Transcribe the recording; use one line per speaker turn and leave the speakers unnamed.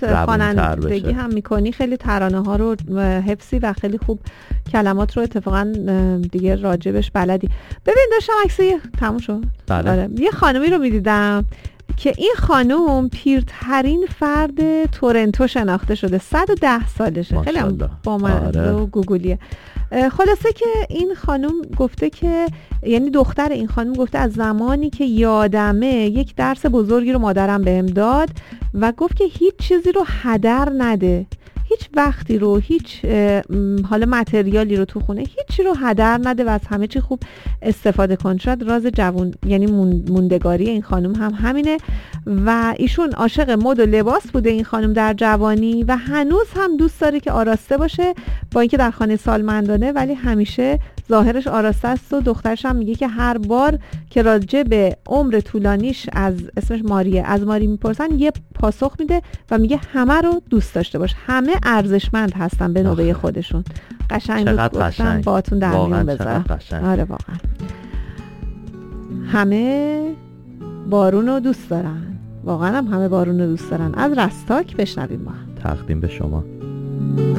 خوانندگی هم میکنی، خیلی ترانه ها رو حفظی و خیلی خوب کلمات رو اتفاقا دیگه راجبش بلدی. ببین داشتم عکسی تموم شد.
بله.
یه خانمی رو میدیدم که این خانم پیرترین فرد تورنتو شناخته شده، 110 سالشه، خیلی هم با مزه و گوگلیه. خلاصه که این خانم گفته که، یعنی دختر این خانم گفته از زمانی که یادمه یک درس بزرگی رو مادرم بهم داد و گفت که هیچ چیزی رو هدر نده، هیچ وقتی رو، هیچ حالا متریالی رو تو خونه، هیچی رو هدر نده و از همه چی خوب استفاده کن. شاید راز جوون یعنی موندگاری این خانم هم همینه و ایشون عاشق مد و لباس بوده این خانم در جوانی و هنوز هم دوست داره که آراسته باشه، با اینکه در خانه سالمندانه ولی همیشه ظاهرش آراسته است. و دخترش هم میگه که هر بار که راجع به عمر طولانیش از اسمش ماریه، از ماری میپرسن یه پاسخ میده و میگه همه رو دوست داشته باش، همه ارزشمند هستن به نوبه خودشون. قشنگ بود، گفتم باهاتون در میون بذارم. آره واقعا همه بارون رو دوست دارن، واقعا هم همه بارون رو دوست دارن. از رستاک بشنویم با هم.
تقدیم به شما.